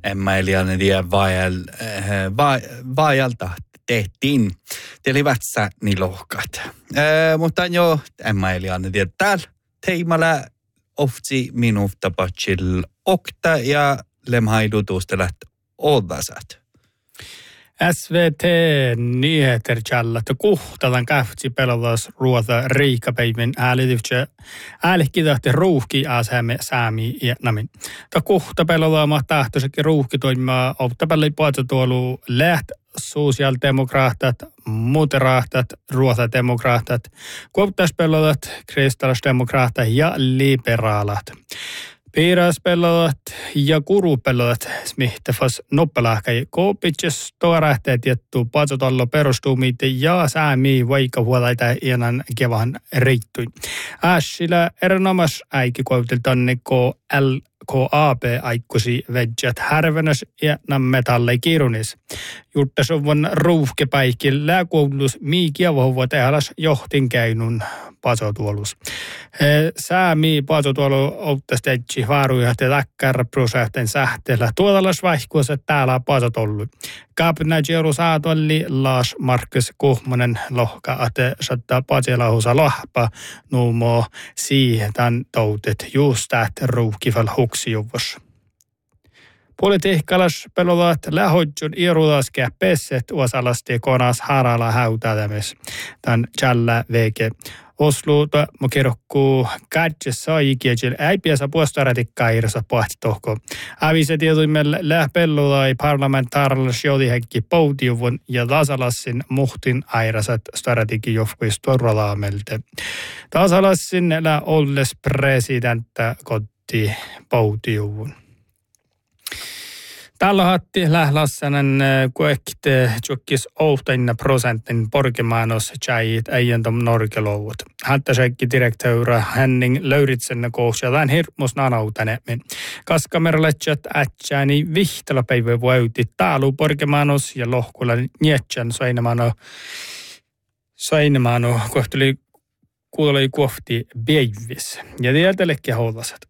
emmäilijänne tiedä vaajalta tehtiin. Teillä vätsä niin lohkat. Mutta jo emmäilijänne tiedä täällä teimalla ofti minuutta patsil okta ja lemhaidutustelat odasat. SVT nyheter challa että kuhtalan kähtsi pelotas ruota riikapäivän äälikidahti ruuhki asemme saami Vietnamin. Ta kuhta pelolama tahtoisekin ruuhki toimia ottapalli puolta läht sosiaalidemokraatat, moderaatat, ruotademokraatat, kuoptaspellotat, kristallisdemokraatat ja liberaalat. Piiraspellotat ja kurupellotat smihtefas noppelahkai koopitses toarähteet jättuu patsotallo perustuumit ja säämii vaikka huolaita ianan kevahan reittuin. Ässillä erinomas äiki kuautiltanne LKAP aikkusi vedjät härvenäs ja nammetallei kirunis. Juttasuvun ruuhkepäikki lääkoulus miikia vohua tehalas johtin käynun patsotuolus. Säämii patsotuolu outtasteetsi vaaruja te läkkärprosähten sähteellä. Tuotalas vaihkuosa täällä patsotollu. Kaapina Jeru saatolli Lars Markus Kuhmonen lohka, että saattaa patsilahusa lohpa nuumo siihen tämän toutet just että ruuhkifal huksijuvus. Politiikkalas pelolaat lähodjun irulaskia pesset uosalasti konas harala häytätämis. Tän challa veke. Osluuta mokirokku katses saikiecil äipiässä puostarätikkaa irsa pohtohko. Avise tietyimme lähpellulai parlamentaarilla sjoutihekki poutiuvun ja tasalassin muhtin airasat staratiki jofkuis torralaamelte. Tasalassin lä olles presidentta kotti poutiuvun. Tällä hatti lählassanen kuekte tjukkis 8% porkemaanos tjäjit äijäntom norkelouvut. Hättäsekki direktöyrä Henning Löyritsen kohdassa tämän hirmus nanautänemmin. Kaskamerletjät ätsääni vihtelapäivä vuoyti taalu porkemaanos ja lohkulla nietsän sainamaano kohteli kuulei kohti beivis. Ja tieltelekki houlaset.